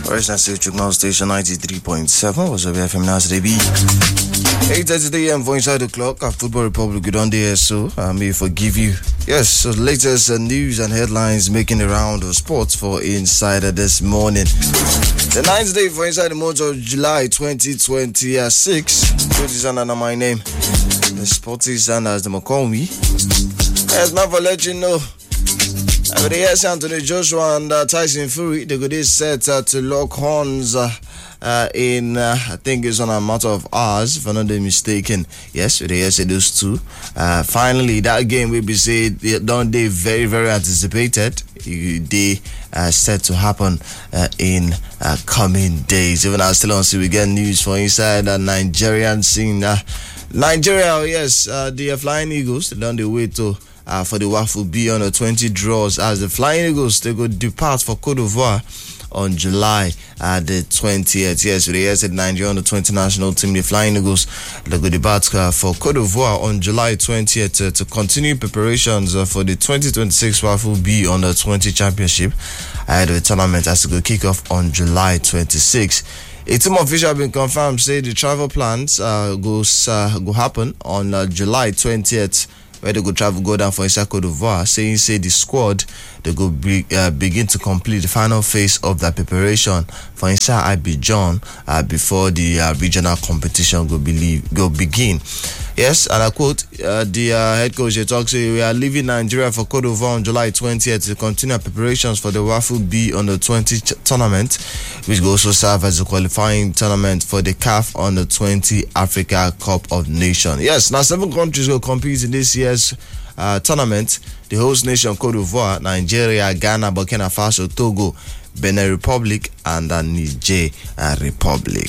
Original Signal Station 93.7 was a BFM Nasrebi. 8:30 a.m. for Inside the Clock at Football Republic. We don't dare so. I may forgive you. Yes, so the latest news and headlines making the round of sports for Insider this morning. The 9th day for Inside the month of July 2026. Good is under my name. The sporty Sander as they call me. Yes, man, for let you know. Yes, Anthony Joshua and Tyson Fury, they got this set to lock horns in, I think it's on a matter of hours, if I'm not mistaken. Yes, they say those two. Finally, that game will be said, don't they very, very anticipated. They set to happen in coming days. Even I still don't see we get news for inside the Nigerian scene. Nigeria, yes, the Flying Eagles, they don't they wait to for the WAFU B on the 20 draws as the Flying Eagles, they go depart for Cote d'Ivoire on July the 20th. Yes, they said Nigeria on the 20 national team, the Flying Eagles, they go depart for Cote d'Ivoire on July 20th to continue preparations for the 2026 WAFU B on the 20 championship ahead of the tournament as it go kick off on July 26th. A team official have been confirmed, say the travel plans go happen on July 20th. Where they go travel, go down for inside Cote d'Ivoire, say the squad they go begin to complete the final phase of that preparation for inside Abidjan before the regional competition go begin. Yes, and I quote the head coach. He talks. We are leaving Nigeria for Cote d'Ivoire on July 20th to continue preparations for the WAFU B on the 20 tournament, which will also serve as a qualifying tournament for the CAF on the 20 Africa Cup of Nations. Yes, now 7 countries will compete in this year's tournament. The host nation Cote d'Ivoire, Nigeria, Ghana, Burkina Faso, Togo, Benin Republic, and the Niger Republic.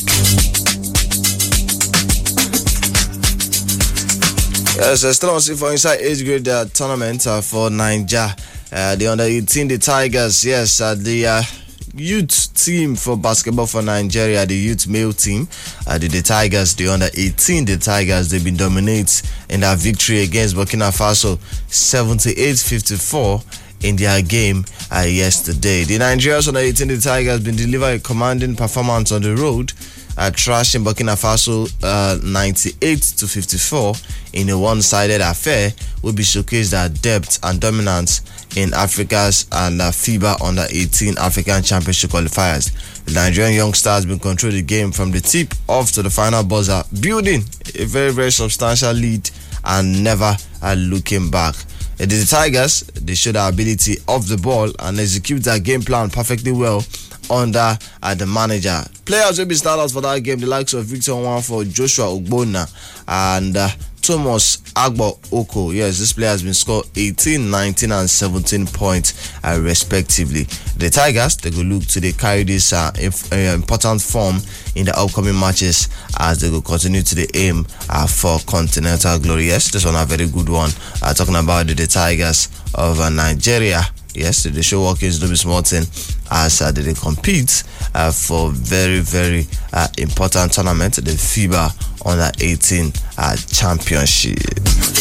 Yes, still on see for inside age grade tournament for Niger. The under 18, the Tigers. Yes, the youth team for basketball for Nigeria, the youth male team, the Tigers, the under 18, the Tigers, they've been dominate in their victory against Burkina Faso 78-54 in their game yesterday. The Nigerians under 18, the Tigers, been delivered a commanding performance on the road, trashing Burkina Faso 98-54 in a one-sided affair, will be showcased their depth and dominance in Africa's and FIBA Under 18 African Championship qualifiers. The Nigerian youngsters been controlling the game from the tip off to the final buzzer, building a very, very substantial lead and never looking back. The Tigers, they showed their ability off the ball and execute their game plan perfectly well under the manager. Players will be standouts for that game, the likes of Victor Nwanfo, Joshua Ogbonna, and Thomas Agbo Oko. Yes, this player has been scored 18, 19, and 17 points respectively. The Tigers, they go look to carry this important form in the upcoming matches as they will continue to the aim for continental glory. Yes, this one a very good one. Talking about the Tigers of Nigeria. Yes, the show workers do be small thing as they compete for very, very important tournament, the FIBA Under 18 Championship.